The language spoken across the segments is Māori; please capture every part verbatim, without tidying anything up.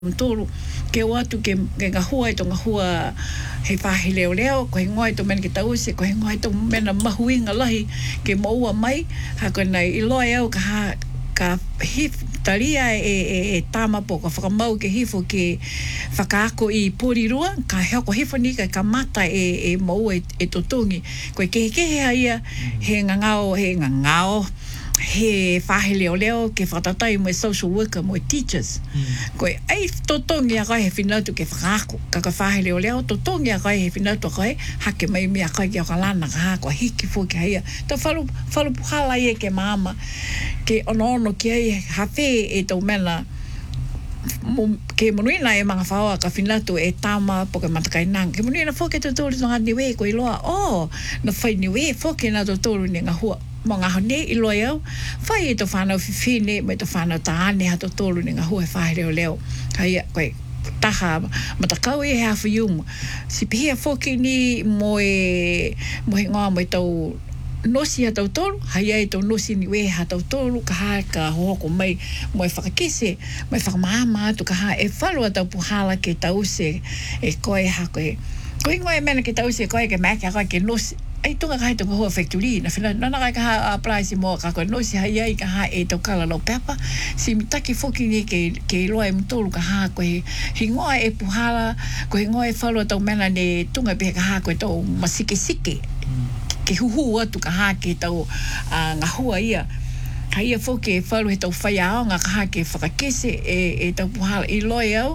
tolu ke watu ke ke ngahua to ngahua he fahi leo leo ko ngoi to men ke tausi ko ngoi to men mahuinga lahi ke moua mai ha ko nei iloi au ka ka hif talia e e, e tama po ka whakamau ke hifo ke whakaako i porirua ka heo ko hifo ni ka mata e, e moua e, e totungi ko ke ke he ia he ngangao he ngangao he whahe leo leo ke whatatai mo social worker mo teachers. Mm. Koe ai totongi a kai he whinautu ke whakaako. Ka ka whahe leo leo totongi a kai he whinautu a kai hake mai mea kai ki a kalana ka hako a hiki fōki haia. Ta whalu, whalu puhala ie ke maama ke ono ono ki ai hawhe e tau mena mo, ke monuina e mga whaoa ka whinautu e tama po ke matakai nang. Ke monuina fōke tōtoro ngā niwe ko i loa. Oh, na whai niwe fōke na tōtoro ni ngā hua. Mo ngā hone i loa au, whai e to whanau whiwhine, me to whanau taane ha to tōru ni ngā hua e whahe leo leo. Hai, koe, taha, matakau e hea whiumu. Si pihia whoki ni mo e, mo he ngā mo e tau nosi ha tau tōru, hai e tau nosi ni we ha tau tōru, ka hae ka hohoko mai, mo e whakakise, mo e whakamama atu, ka hae e whalua tau puhala ke tau se, e koe ha koe. Koe ngoe mena ke tau se koe ke meke, koe ke nosi, ai tunga kai tunga hoa factory na fina nana kai ka ha apply si mo ka ko no si hai ai ka ha e to kala lo papa si mitaki foki ni ke ke loa e mtolu ka ha ko hingoa e puhala ko hingoa e falo to mena ne tunga pe ka ha ko to masike sike ke huhu atu ka ha ke to nga hua ia kai e foki e falo e to whaiao nga ka ha ke whakakese e e to puhala i loa au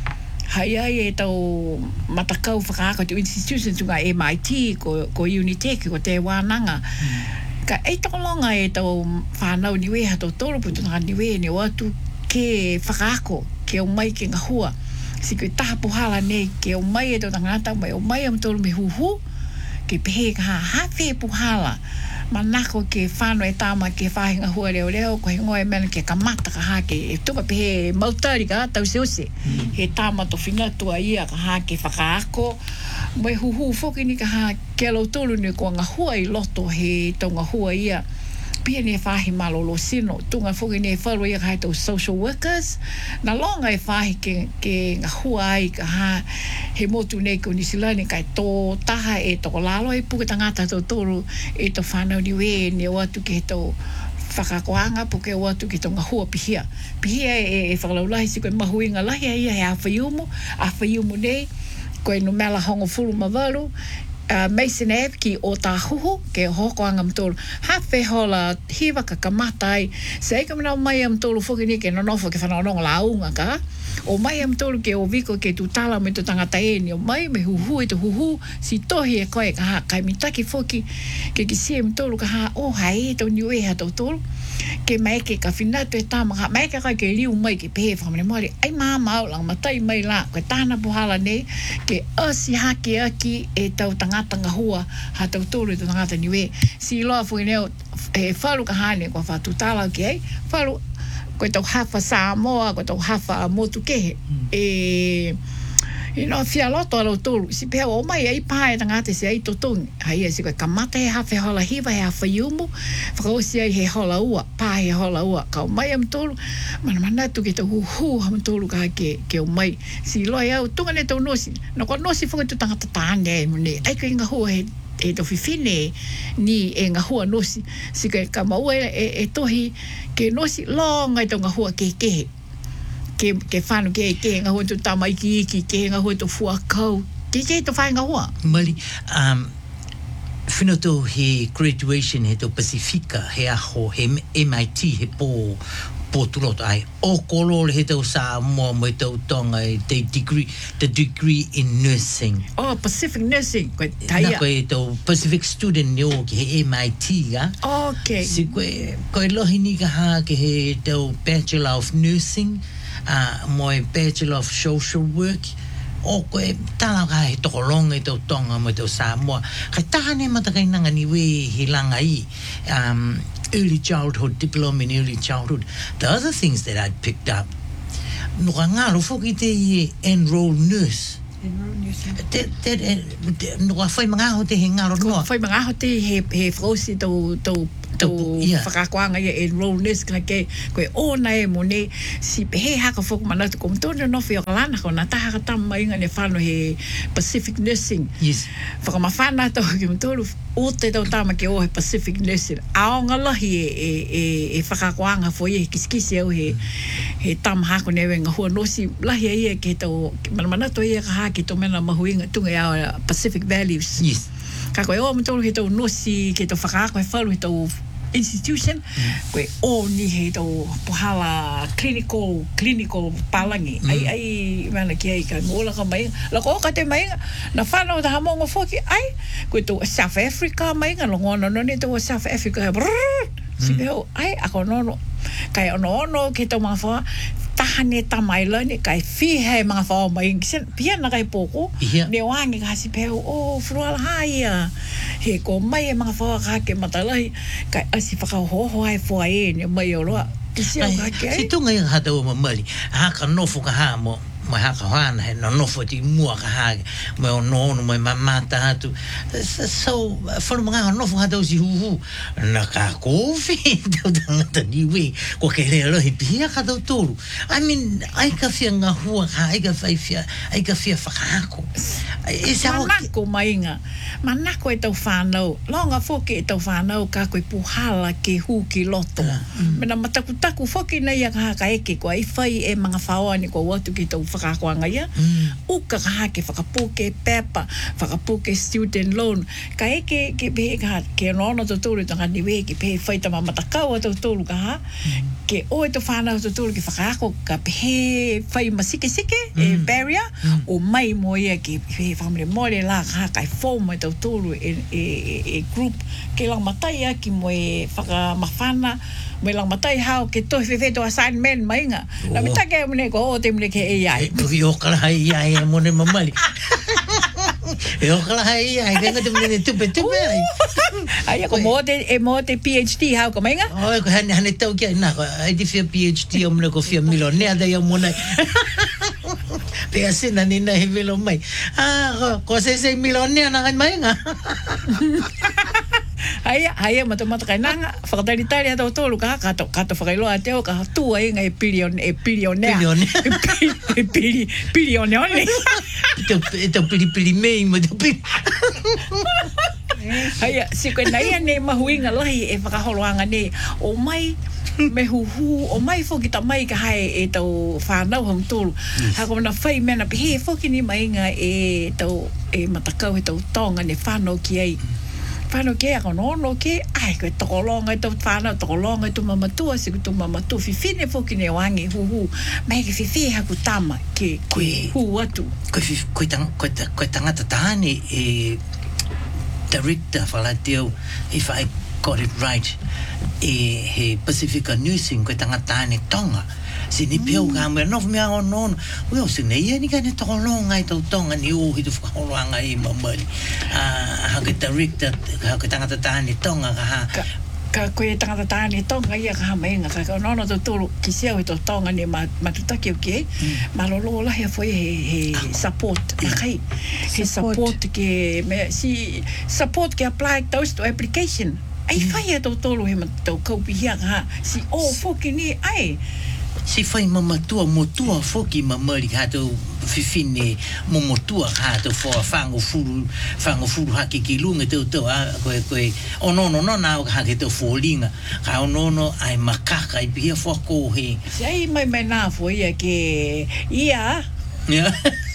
hai ai e tau matakau whakaako te institutions tunga M I T ko, ko Unitec ko te wānanga. Mm. Ka ei takolonga e tau whanau niwe ha tau toro putu nga niwe ni watu ke whakaako ke o mai ke ngahua. Si koe taha puhala nei ke o mai e tau tangata mai o mai am tolu me huhu ke pehe ka ha hawhe puhala. Manako ke whanau e tāma ke whahinga hua leo leo ko he ngoe mena ke kamata ka hake e tuka pehe mautari ka tau se ose mm. He tāma to whinatua ia ka hake whakaako mo e huhu whoki ni ka ha ke lau tolu ni ko ngā hua i loto he tau ngā hua ia pia ni e whahi malolo sino tunga whoki ni e wharu ia ka hai tau social workers na longa e whahi ke, ke ngā hua ai ka ha he motu nei ko nisilani kai tō taha e toko lalo e puke tangata tō tōru e tō whanau ni we ni o atu ke tō whakakoanga puke o atu ke tō ngā hua pihia pihia e, e whakalaulahi si koe mahuinga lahi ia he a whaiumu a whaiumu nei koe no mela hongo furu mawaru Uh, Mason Ave ki o tā huhu ke hoko anga mtolu hawhe hola hiwa ka kamata ai se eika mana mai am tolu whoki ni ke nonofo ke whanau la unga ka o mai am tolu ke o viko ke tu tala me tu tangata e ni o mai me huhu e tu huhu si tohi e koe ka ha kai mitaki whoki ke ki si am tolu ka ha o hai e tau niwe ha tau tolu ke mai ke ka whinatu e tāma ha mai ke kai ke liu mai ke pehe whamane moari ai mama au lang matai mai la koe tāna puhala nei ke asi haki aki e tau tangata ngata hua ha tau tōru e tō ngata niwe si loa fui neo e wharu ka hane kua whatu tālau ki ei wharu koe tau hawha Samoa koe tau hawha motu kehe mm. e e no fia loto alo tōru si pēo o mai ai pāe ta ngata si ai totongi hai e si koe kamata he hawhe hola hiwa he hawha iumu whakaosi ai he hola ua pā he hola ua ka o mai am tōru mana manatu ke tau huhu ham tōru ka ke, ke o mai si loa au tunga ne tau nosi no kua nosi whunga tu tangata tāne e mune ai koe inga hua he e to whiwhine ni e ngā hua nosi si koe ka maua e, e tohi ke nosi longa i tau ngā hua ke kehe ke ke whanu ke ke ngā hua tu tama iki iki ke ngā hua tu fuakau ke ke to whae ngā hua Mali um, whinoto he graduation he to Pacifica he aho he M I T he pō pō turoto ai o kolore he tau sa mua mo tau tonga the degree the degree in nursing oh Pacific nursing koe taia na koe tau Pacific student ni o ki he M I T ga okay si koe koe lohi ni ka ha ke he tau Bachelor of Nursing Uh, moi Bachelor of Social Work o koe tala ka he toko longa i tau tonga mo tau Samoa kai tahane matakai nanga ni we he langa i um, early childhood diploma in early childhood the other things that I'd picked up no ka ngaro whoki te i enrolled nurse te te no ka whai mga ho te he ngaro noa whai mga ho te he he whausi tau tau tau whakakoanga ia enrollness ka ke koe o na e mo ne si he haka foku mana tu kom tonu no fio kalana ko na taha ka tama inga ne whano he Pacific Nursing yes whakamawhana tau ki mo tolu o te tau tama ke o he Pacific Nursing aonga lahi e e e, e whakakoanga fo ia he kiskisi au he he tama hako newe ngā hua nosi lahi ia ke tau mana to ia ka haki to mena mahuinga tunga ia Pacific Values yes ka koe o mo tolu he tau nosi ke tau whakaako he whalu he tau institution mm. koe o ni he tau pohala clinical clinical palangi mm. ai ai mana ki ai ka ngola ka mai la ko ka te mai na whanau ta hamongo foki ai koe tau South Africa mai nga longono no ni tau South Africa si veo ai ako nono kai ono ono ke tau mga wha tahane tamaila ni kai fi he mga wha mai pia na kai poko yeah. ne wangi ka si peo o fruala haia he ko mai e mga wha ka ke matalai kai asi whakahoho ai fua e ni mai o roa si tunga i hata o mamali haka nofu ka ha mo mai haka hana he no nofo ti mua ka ha mai o nono mai mamata hatu so for mga nofo hata o si huhu na ka kofi tau tangata niwe ko ke le lo hipia ka tau tolu I mean ai ka fia ngā hua ka ai ka fai fia ai ka fia whakaako manako mainga manako e tau whanau longa foke e tau whanau ka koe puhala ke hu ki loto mena matakutaku foke nei a ka ka eke ko ai fai e mga whaoa ni ko watu ki tau whakakoanga ia uka ka hake whakapoke pepa whakapoke student loan ka eke ke pehe ka ke nono to tolu tanga niwe ke pehe whai tama matakau a tau tolu ka ha ke o e tau whanau to tolu ki whakaako ka pehe whai masike sike e barrier o mai mo ia ke pehe whamre mole la ka kai foam e tau tolu e, e, e group ke lang matai a ki mo e whakamawhana mo lang matai hao ke tohi whewheto assignment mainga na mita ke mune ko o te mune ke A I e o kala hai A I e mone mamali e o kala hai A I ke ngate mune tupe tupe ai ai ko mo te e mo te PhD hao ko mainga o ko hane hane tau kia na ai di fia PhD o mune ko fia milionea da ia mone Pea sina ni na hivelo mai. Ah, ko se se milionea na ngai mai nga. Ai ai mata mata kai nanga whakatari tari atau tolu ka kato kato whakailo a teo ka tua e ngai pilion e pilionea. E pili pilionea ni. Ito ito pili pili mei mo te pili. Ai si koe nai ane mahuinga lahi e whakaholoanga ne o mai me huhu o mai foki ta mai ka hai e tau whanau hong tolu ha ko na whai mena pe he foki ni mai nga e tau e matakau e tau tonga ne whanau ki ai whanau ki ai ako nono ki ai koe tokolonga e tau whanau tokolonga e tu mamatua si ku tu mamatua fifine foki ne wangi huhu mai ke fifi haku tama ke ke hu atu koe koe tangata tahane e director whalateo if I got it right e he Pacifica Nursing ko tangata ni tonga sini peo ka me no me o non o se nei ni ka ni tolonga i to tonga ni o hitu whakolanga i mamali ah ha ke director ha ke tangata ni tonga ka ka koe tangata tāne tonga ia ka hamainga ka ka nono to tolu ki seo i to tonga ni ma matutaki o ke malolo la he foi he he support kai he support ke me si support ke apply those to application ai fai e tau tolu he matau kaupi hia ka si o foki ni ai si fai mamatua motua foki mamari ka tau fifine momotua ka tau fo fango furu fango furu haki ki lunga tau tau a koe koe o no no no na ka ke tau folinga ka o no no ai makaka i pia fo ko he si ai mai mai na fo ia ke ia ya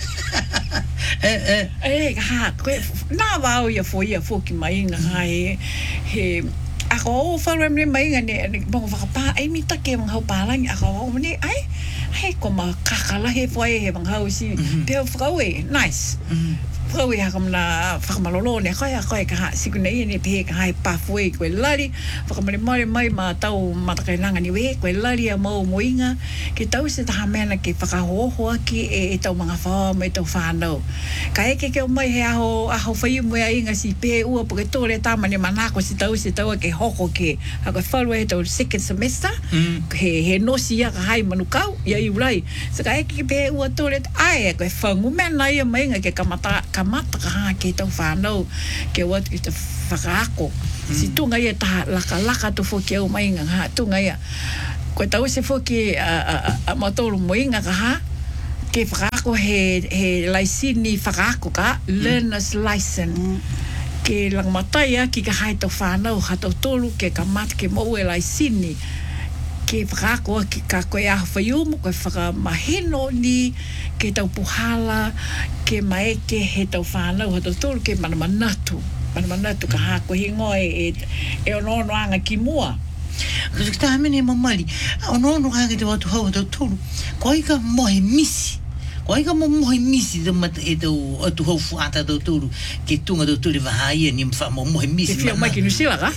eh eh eh ha koe na va o ia fo ia foki mai nga he he ako o whalem ni mai ngane bongo whakapa ai mi take mga hau palang ako o mani ai ai ko ma kakala he fwai he mga hau si peo whakaue nice whakaue haka mna whakamalolo ne kai a kai ka si kuna i ne pehe ka hai pa fwai koe lari whakamare mai mai ma tau matakai langa ni we koe lari a mau moinga ke tau se taha mena ke whakahohoa ki e, e tau mga whaoa mai tau whanau ka eke ke o mai he aho aho whai mua inga si pehe ua po ke tōre tāmane manako si tau se tau ke hoko ke haka whalua he tau second semester he, he nosi ia ka hai manukau ia i urai so ka eke ke pehe ua tōre ai koe whangu mena ia mainga ke kamata kamata ka ha ke tau whanau ke wat ki te whakaako si tunga ia ta laka laka to foki au mai nga ha tunga ia ko tau se foki a a motor moinga ka ha ke frako he he laisini frako ka learners license ke lang mataya ki ka hai to whanau ha to tolu ke ka mat ke mo e laisini ke frako ki ka ko ia whaiumu ko whaka mahino ni ke tau puhala ke maeke he tau whanau ha to tolu ke manamanatu manamanatu ka ha ko hingo e e ono no anga ki mua Kasi kita amene mamali, ono ono kaya kita watu hau atau tolu, kau ika mohe misi, kau ika mo mohe misi tu mat itu atu hau fuata atau tolu, ke tunga atau tolu bahaya ni mfa mo mohe misi. Ke fia mai ki nusila ka?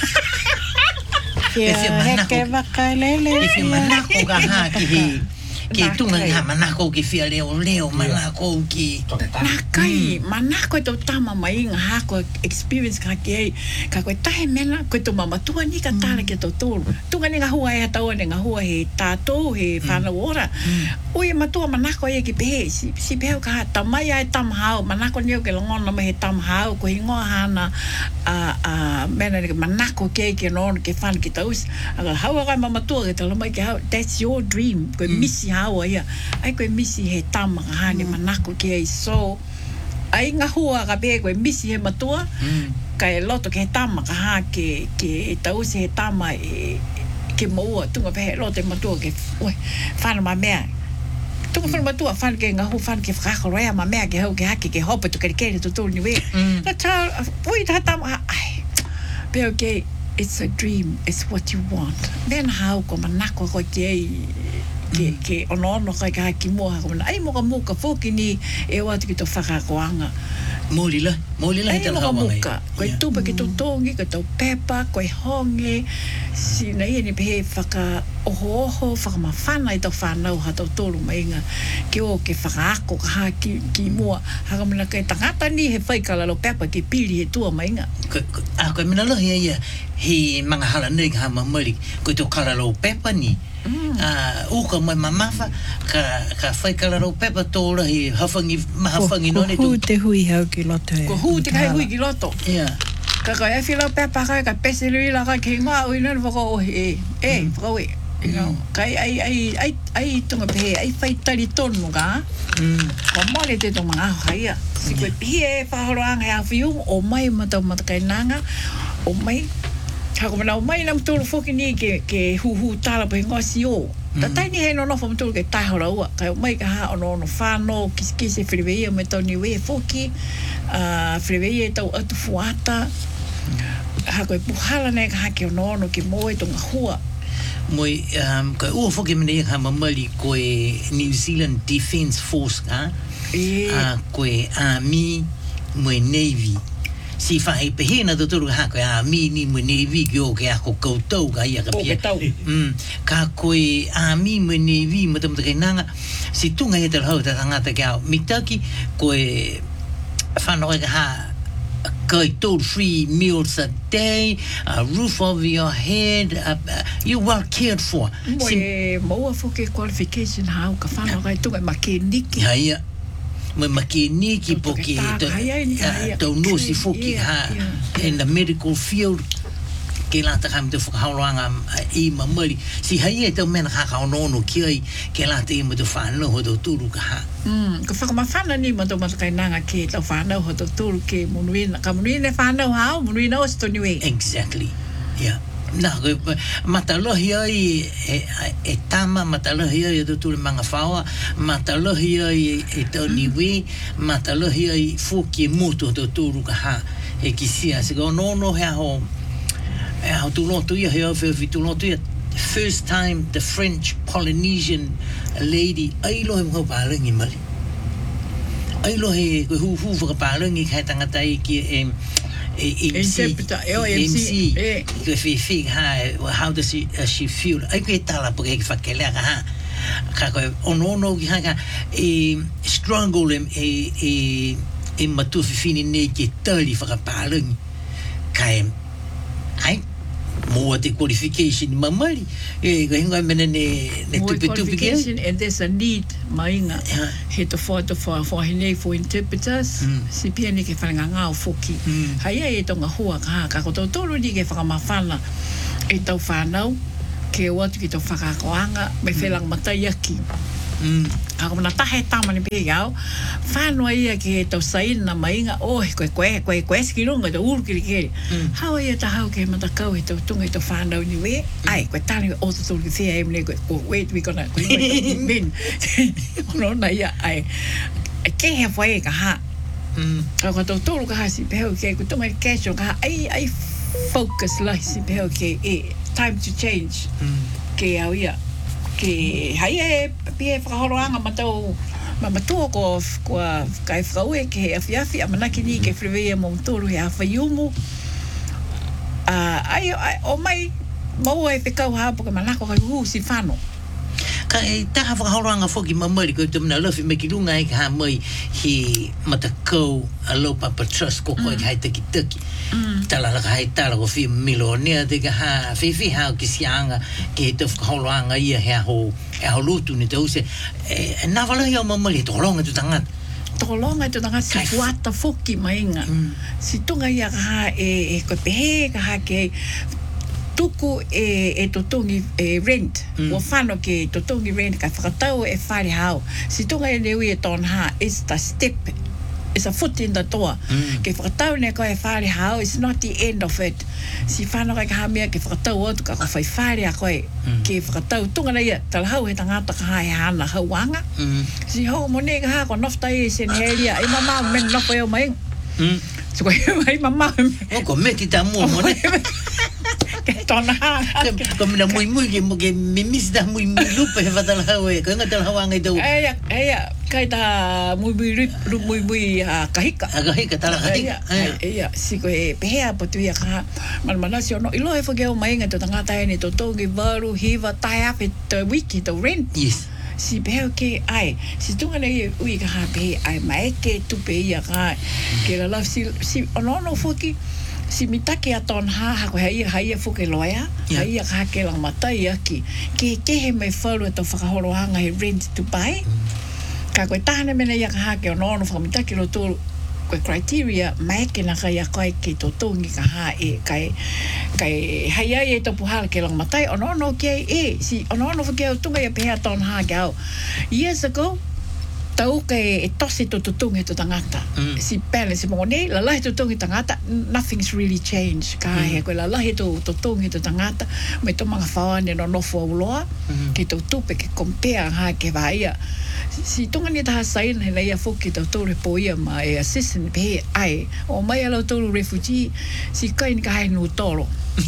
Ke fia manako. Ke fia manako ka ha ki he. Ke tunga ha manako ke fia leo leo manako ki. Nakai manako to tama mai nga ha ko experience ka ke ka ko tahe mena ko to mama tua ni ka tala ke to tolu. Tunga ni nga hua e tau ni nga hua he tato he fana ora. Oi matua manako e ki pe si si pe ka tamai ai tam hao manako ni ke longona me he tam hao ko hingo hana a a mena ni manako ke ke no ke fan ki taus. Aga hawa ka mama tua ke tala mai ke hao that's your dream ko misi hawa ia ai koe misi he tama ka hane manako ke ai so ai nga hua ka be koe misi he matua kai loto ke he tama ka ha ke ke tausi he tama e ke moua tunga pe loto matua ke oi fana ma mea tunga fana matua fana ke nga hu fana ke frako roya ma mea ke hau ke haki ke hopa tu ke ke tu tu ni we ta ta oi ta tama ai pe okay it's a dream it's what you want then how ko manako ko ke ke ke ono no kai ka ki mo ha ai mo ka mo ka foki ni e wa ki to faka koanga Molila, molila ai mo ka mo ka ko tu pa ki to tongi ka to pepa ko honge si na ia ni pe faka oho oho faka mafana i to fana ha to tolu mainga ke o ke faka ko ka ki ki mo ha ka mena kai tangata ni he fai kala lo pepa ki pili he tu mainga a ko mena lo ia ia he manga hala nei ha mamali ko to kala lo pepa ni ah o ka mai mamafa ka ka fai kala ro pepa tola hi hafangi mahafangi no ne tu te hui hau ki loto ko hu te kai hui ki loto yeah ka ka e fila pepa ka ka pesili la ka ki nga o ina ko e e ko e you know kai ai ai ai ai tunga pe ai fai tali tonu ka mm ko mo le te to mga haia si ko pie fa horang ha fiu o mai mata mata kai nanga o mai ha ko na mai nam tu foki ni ke ke hu hu tala pe ngosi o ta tai ni he no no fo tu ke ta hora wa ka mai ka ha no no fa no kis kis e freveia me to ni we foki a freveia to atu fuata ha ko puhala ne ka ke no no ke mo e to ngahua moi um ka o foki me ne ha mamali ko New Zealand Defence Force ka e a ko army mo navy si fa e pehina do turu ha ko a mi ni mo navy ko ke a ko koutou ga ia ka pia mm ka ko a mi mo navy mo tam ke nanga si tunga e te hau ta ngata ka mitaki ko e fa no ga ha toll free meals a day, a roof over your head, uh, uh, you're well cared for. Mo e mo fo ke qualification ha ka fa no ga tu ma ke niki ya ya mo makiniki porque to no si foki ha in the medical field ke la ta kam te whakahauranga i mamari si hai e tau mena ka no no ki ke la te mo te whanau ho to turu ka ha mm ka whakamawhana ni mo to matakai nanga ke tau whanau ho to turu ke munuina ka munuina whanau hao munuina o sto niwe exactly yeah na ko matalohi ai e tama matalohi ai do tu manga fawa matalohi ai e to niwe matalohi ai foki moto do tu ka ha e kisia se go no no ha ho e ho tu lo tu ia he fe tu lo tu ia first time the French Polynesian lady ai lo mo ba lengi mali ai lo he ko hu hu ka ba lengi ka tanga tai ki e M C, M C, que fi fi ha, how does she uh, she feel? Ai que tala porque fa que le ha, ka ko ono no ha ka e struggle e e e matu fi fini ne que tali fa pa lung, kai ai mo te qualification mamari e ko hinga mena ne ne More tupe tupe ke qualification, and there's a need, mainga. Yeah. He to for to for for hine for interpreters. Mm. Si pia ni ke whananga ngā foki. Mm. Haia e tonga hua ka ka ko tōtoro ni ke whakamawhana e tau whanau ke watu ki tau whakakoanga me whelang matai aki. mm Ako mana tahe tamani pe yao. Whanua ia ke tau saina mainga oh koe koe koe koe skirunga te uru kiri kiri. Mm. Hawa ia tahau ke matakau he tau tunga i tau whanau ni we. Ai koe tani o te tūru ki thea e mne koe oh, wait we gonna koe koe koe min. Ono na ia ai. Ai ke he whae ka ha. mm Ako tau tūru ka ha si pehau ke koe tunga i kesho ka ha ai ai focus lai si pehau ke e time to change. mm Ke au ia. Ke hai e pia whakahoroanga matau ma matua ko ko kai whakau e ke awhiawhi a manaki ni ke whiwea mo mtoru he awhaiumu uh, ai, ai o mai maua e whekau hapa ka manako kai huu si whano ka e taha whakahoranga whoki mamari ko te mna lawhi me ki runga e ka ha mai he matakau a lopa pa trust ko koe mm. hai taki taki mm. tala la ka hai tala ko whi milonea te ka ha whiwhi hao ki sianga ki he te whakahoranga ia he aho e aho lutu ni te use e nā walahi au mamari he tokoronga tu tangata toko longa i tōtanga si fuata whoki mainga mm. si tunga ia ka ha e, e koe pehe ka ha ke tuku e, e totongi e rent mm. o whano ke totongi rent ka whakatau e whare hao si tunga e neui e tōna ha is the step is a foot in the door mm. ke whakatau ne ko e whare hao is not the end of it si whano kai ka hamea ke whakatau otu ka ko whai whare a koe mm. ke whakatau tunga na ia talahau he tangata ka hae hana hauanga mm. si hau mo ne ka ha ko nofta e sen heria e mama men nofta e o maing mm. so ko e mama o ko meti ta mua mo ne ke tona ha ko mina mui mui ke mo ke mimis da mui mui lupa he fatala hawe ko nga tala hawanga i tau eia eia kai ta mui mui ru mui mui a kahika aga hika tala kahika eia si ko e pehea potu ia ka man mana si ono ilo e foge o mainga to tanga tai ni to tongi varu hiva tai ape to wiki to rent yes si pehea ke ai si tunga nei ui ka ha pe ai mai ke tu pe ia ka ke la la si si ono no foki si mitake a ton ha ha ko hai hai fu ke loia hai ha ke lang matai aki ke ke he me falo to whakahoroanga he rent to buy ka ko tane mena ia ha ke no no fa mitake lo to ko criteria mai ke na ka ia ko ke to tongi ka ha e kai kai hai ai to puhal ke lang matai ono no ke e si ono no ke to ga pe ha ton ha ga years ago tau ke e tosi to tutungi to tangata mm. si pele si mone la la to tutungi tangata nothing's really changed ka mm. he ko la la to tutungi to tangata me to manga faane no no fo loa mm. ke to tupe ke compare ha ke vaia si tonga ni ta sai na ia fo ke to to repoia ma e assistant be ai o mai ala to refugee si kai ni ka hai no toro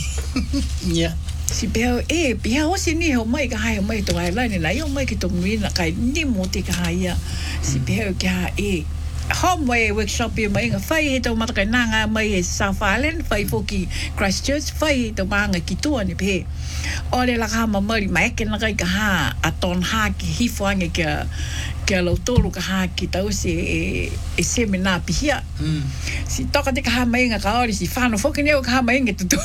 yeah si peo e pia o si ni ho mai ka hai mai to ai la ni la yo mai ki to mi na kai ni mo te ka hai si peo ka e homeway workshop e mai nga fai he to mata kai nanga mai e South Island fai foki Christchurch fai to manga ki tua ni pe o le la ka ma mai mai ke na kai ka ha a ton ha ki hifuange ke ke lo tolu ka ha ki tau se e e seminar pia mm. si toka te ka ha mai nga ka ori si fano foki ne ka ha mai nga tu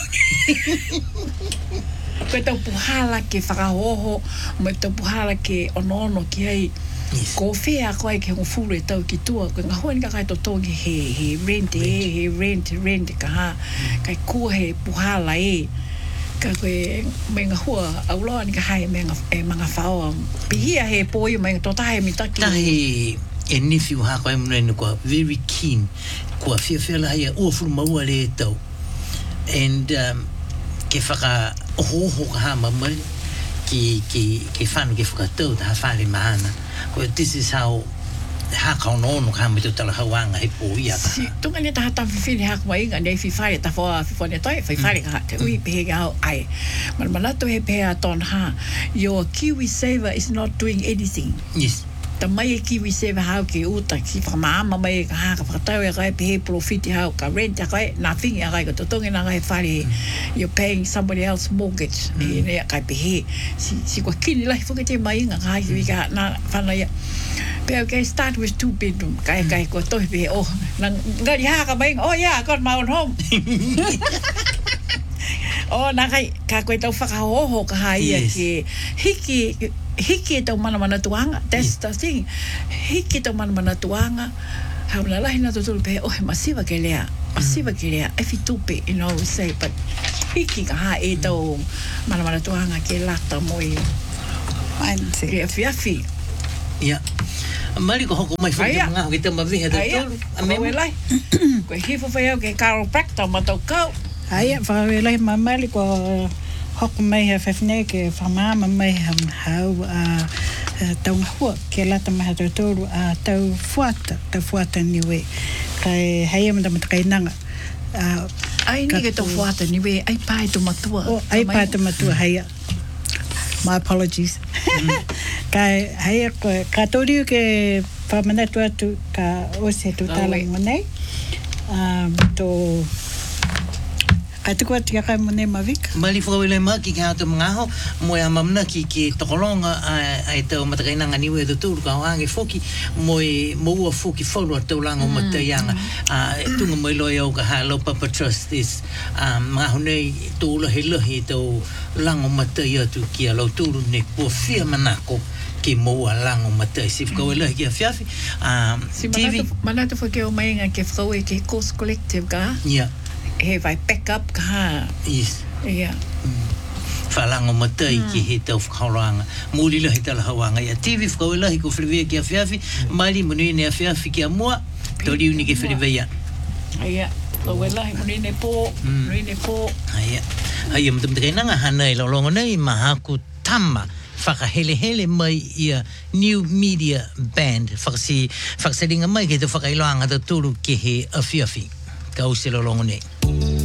ko tau puhala ke whakahoho mo tau puhala ke onono ki hei yes. Ko whea koe ke ngofuru e tau ki tua ko ngā hoen ka kai to tongi he, he rent e he rent rent ka ha kai kua he puhala e ka koe me ngā hua au loa ni ka hai me ngā e mga whao pihia he poi me ngā totahe mitaki tahe e nephew ha koe muna ina kua very keen kua whia whia la haia ua furu maua le e tau and um, ke whaka ohoho ka ha mamari ki, ki, ki whanu ke whakatau ta ha whare mahana ko this is how ha ka ono ono ka me te tala hawanga he po ia ka si tunga ni ta ta whiwhiri ha kua inga nei whiwhare ta wha whiwhare toi whiwhare ka te ui pehe ka hau ai man manato he pehe a ton ha your Kiwi Saver is not doing anything yes ta mai e Kiwi Saver hau ke uta si whamaama mai ka ha ka whakatau e kai pehe profiti hau ka rent a kai nothing a kai ka totongi na kai whare you're paying somebody else mortgage e nei a kai pehe si, si kua kini lai whakate mai inga ka hai ka na whanai Pero okay, start with two bedroom. Kaya kaya ko to be oh nang ngari ha ka ba oh yeah I got my own home. O, nā kai, ka koe tau whakahoho ka haia Yes. ke hiki, hiki e tau mana mana tuanga. That's the thing. Hiki tau mana mana tuanga. Hauna lahi na tutulu pe, oh, masiwa ke lea. Masiwa ke lea. E fitupe, you know, we say, but hiki ka ha e tau mana mana tuanga ke lata moi. Mindset. Ke awhiawhi. Ia. Mari ko hoko mai whaki Aia. mga ki te mawihe te Aia, tolu. A koe me lai. Koe hifo whai au ke chiropractor ma tau kau. Aia, whawelai mamali ko hoko mai ha whawhinei ke whamama mai ha hau a taunga hua ke lata maha tau tōru a tau fuata, tau fuata niwe. Kai hei ama tamata kai nanga. Ai ni ke tau whata ni we, ai pai tu matua. O, ai pāta matua hei My apologies. Kai hei ko katoriu ke whamanatu atu ka ose tu tala monei. Um, to Kai tuku atu kai monei mawika. Mali whakawele maa ki ka hata mga ho, mo e amamna ki ki tokolonga ai tau matakainanga niwe e tūru ka hoange whoki, mo e moua whoki whaurua tau langa o mataianga. Tunga mo i loi au ka Hello Papa Trust is mga honei tō lahi lahi tau langa o matai atu ki a lau tūru ne kua whia manako ki moua langa o matai. Si whakawele ki a whiawhi. Si T V. manatu whake o mainga ke whakaue ke Course Collective ka. Yeah. He vai back up ka ha. Yes. Yeah. Whalango matai ki he tau whakauranga. Mūri lahi tala hawanga. Ia T V whakawelahi ko whiriwea ki a whiawhi. Maili munuine a whiawhi ki a mua. Tori uni ke whiriwea. Aia. Wawelahi munine po. Munine po. Aia. Aia mtamta kainanga hana i laulongo nei mahaku tama. Whakahele-hele mai ia New Media Band. Whakasi, whakasaringa mai ke te whakailoanga ta turu ki he a whiawhi. Ka usi laulongo nei.